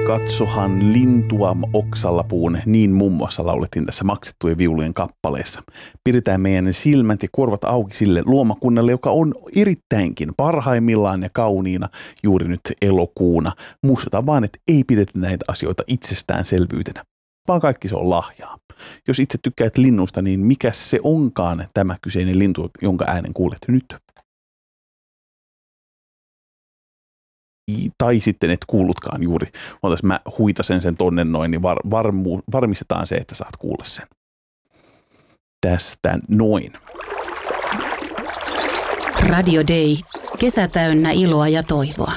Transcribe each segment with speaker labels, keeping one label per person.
Speaker 1: Katsohan lintua oksalla puun, niin muun muassa laulettiin tässä Maksettujen viulujen kappaleessa. Pidetään meidän silmät ja korvat auki sille luomakunnalle, joka on erittäinkin parhaimmillaan ja kauniina juuri nyt elokuuna. Muistetaan vaan, että ei pidetä näitä asioita itsestäänselvyytenä, vaan kaikki se on lahjaa. Jos itse tykkäät linnusta, niin mikä se onkaan tämä kyseinen lintu, jonka äänen kuulet nyt? Tai sitten et kuullutkaan juuri. Otas mä huitasen sen tonne noin, niin varmistetaan se, että saat kuulla sen. Tästä noin.
Speaker 2: Radio Day. Kesä täynnä iloa ja toivoa.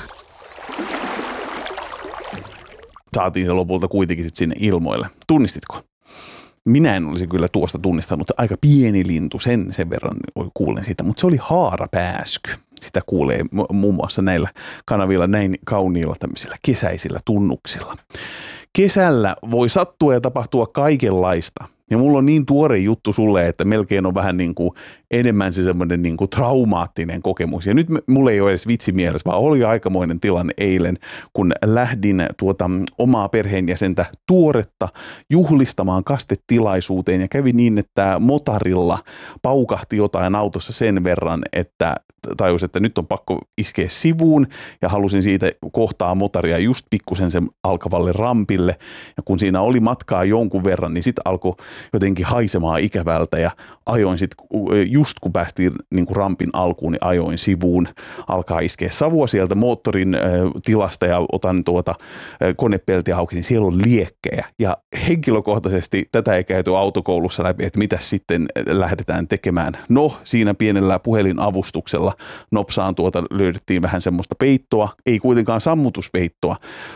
Speaker 1: Saatiin se lopulta kuitenkin sit sinne ilmoille. Tunnistitko? Minä en olisi kyllä tuosta tunnistanut. Aika pieni lintu, sen verran kuulen siitä, mutta se oli haarapääsky. Sitä kuulee muun muassa näillä kanavilla näin kauniilla tämmöisillä kesäisillä tunnuksilla. Kesällä voi sattua ja tapahtua kaikenlaista. Ja mulla on niin tuore juttu sulle, että melkein on vähän niin kuin enemmän se semmoinen niin kuin traumaattinen kokemus. Ja nyt mulla ei ole edes vitsimielessä, vaan oli aikamoinen tilanne eilen, kun lähdin omaa perheenjäsentä tuoretta juhlistamaan kastetilaisuuteen. Ja kävi niin, että motarilla paukahti jotain autossa sen verran, että tajus, että nyt on pakko iskeä sivuun ja halusin siitä kohtaa motaria just pikkusen sen alkavalle rampille. Ja kun siinä oli matkaa jonkun verran, niin sitten alkoi jotenkin haisemaan ikävältä ja ajoin sitten, just kun päästiin niin kuin rampin alkuun, niin ajoin sivuun. Alkaa iskeä savua sieltä moottorin tilasta ja otan konepeltiä auki, niin siellä on liekkejä. Ja henkilökohtaisesti tätä ei käyty autokoulussa läpi, että mitä sitten lähdetään tekemään. No, siinä pienellä puhelinavustuksella nopsaan löydettiin vähän semmoista peittoa, ei kuitenkaan sammutuspeittoa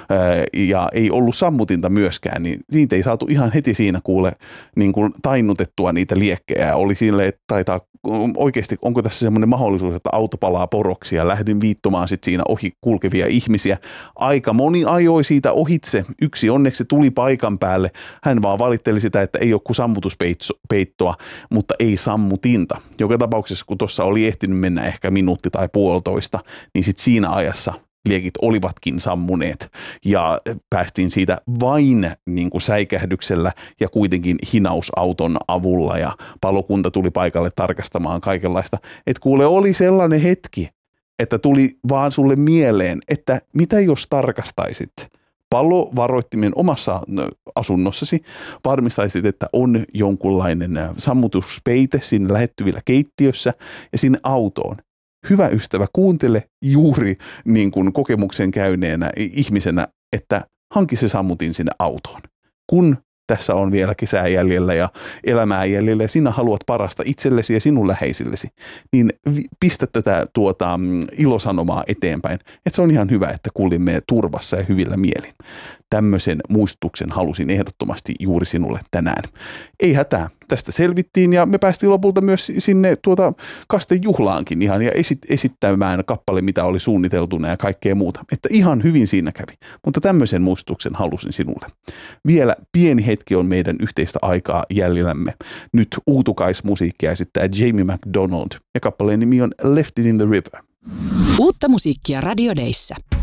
Speaker 1: ja ei ollut sammutinta myöskään, niin siitä ei saatu ihan heti siinä kuule niin kuin tainnutettua niitä liekkejä. Oli sille, että taitaa oikeasti, onko tässä semmoinen mahdollisuus, että auto palaa poroksi ja lähdin viittomaan sitten siinä ohi kulkevia ihmisiä. Aika moni ajoi siitä ohitse. Yksi onneksi tuli paikan päälle. Hän vaan valitteli sitä, että ei ole kuin sammutuspeittoa, mutta ei sammutinta. Joka tapauksessa, kun tuossa oli ehtinyt mennä ehkä minuutti tai puolitoista, niin sitten siinä ajassa liekit olivatkin sammuneet ja päästiin siitä vain niin kuin säikähdyksellä ja kuitenkin hinausauton avulla ja palokunta tuli paikalle tarkastamaan kaikenlaista. Et kuule, oli sellainen hetki, että tuli vaan sulle mieleen, että mitä jos tarkastaisit palovaroittimen omassa asunnossasi, varmistaisit, että on jonkunlainen sammutuspeite siinä lähettyvillä keittiössä ja sinne autoon. Hyvä ystävä, kuuntele juuri niin kuin kokemuksen käyneenä ihmisenä, että hanki se sammutin sinne autoon. Kun tässä on vielä kesää jäljellä ja elämää jäljellä ja sinä haluat parasta itsellesi ja sinun läheisillesi, niin pistä tätä ilosanomaa eteenpäin. Että se on ihan hyvä, että kuulimme turvassa ja hyvillä mielin. Tämmöisen muistutuksen halusin ehdottomasti juuri sinulle tänään. Ei hätää, tästä selvittiin ja me päästiin lopulta myös sinne kastejuhlaankin ihan ja esittämään kappale, mitä oli suunniteltuna ja kaikkea muuta. Että ihan hyvin siinä kävi, mutta tämmöisen muistutuksen halusin sinulle. Vielä pieni hetki on meidän yhteistä aikaa jäljellämme. Nyt uutukaismusiikkia esittää Jamie McDonald ja kappaleen nimi on Left It in the River.
Speaker 2: Uutta musiikkia Radio Dayssä.